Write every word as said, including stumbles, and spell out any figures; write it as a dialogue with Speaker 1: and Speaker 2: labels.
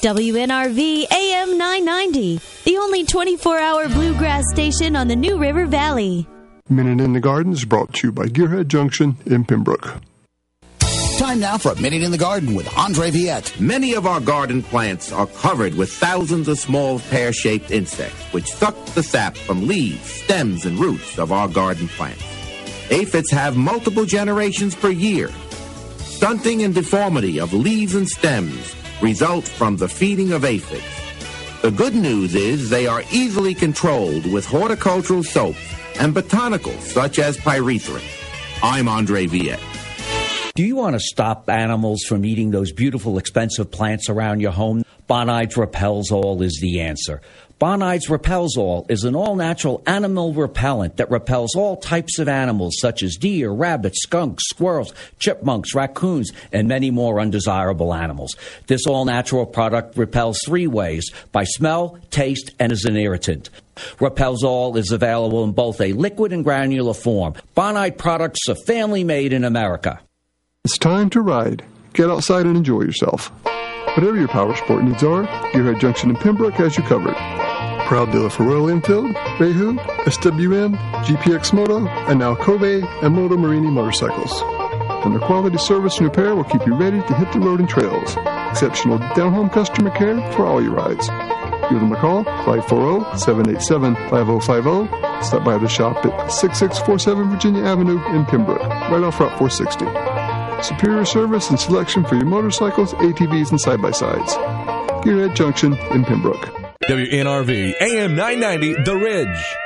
Speaker 1: W N R V A M nine ninety, the only twenty-four hour bluegrass station on the New River Valley.
Speaker 2: Minute in the Garden is brought to you by Gearhead Junction in Pembroke.
Speaker 3: Time now for a Minute in the Garden with Andre Viette.
Speaker 4: Many of our garden plants are covered with thousands of small pear-shaped insects, which suck the sap from leaves, stems, and roots of our garden plants. Aphids have multiple generations per year. Stunting and deformity of leaves and stems result from the feeding of aphids. The good news is they are easily controlled with horticultural soaps and botanicals such as pyrethrin. I'm Andre Viette.
Speaker 5: Do you want to stop animals from eating those beautiful, expensive plants around your home? Bonides Repels-All is the answer. Bonides Repels-All is an all-natural animal repellent that repels all types of animals such as deer, rabbits, skunks, squirrels, chipmunks, raccoons, and many more undesirable animals. This all-natural product repels three ways: by smell, taste, and as an irritant. Repels-All is available in both a liquid and granular form. Bonide products are family-made in America.
Speaker 2: It's time to ride. Get outside and enjoy yourself. Whatever your power sport needs are, Gearhead Junction in Pembroke has you covered. Proud dealer for Royal Enfield, Reihu, S W M, G P X Moto, and now Kobe and Moto Marini motorcycles. And their quality service and repair will keep you ready to hit the road and trails. Exceptional down-home customer care for all your rides. Give them a call, five four zero, seven eight seven, five zero five zero. Stop by the shop at sixty-six forty-seven Virginia Avenue in Pembroke, right off Route four sixty. Superior service and selection for your motorcycles, A T Vs, and side-by-sides. Gearhead Junction in Pembroke.
Speaker 6: W N R V A M nine ninety, The Ridge.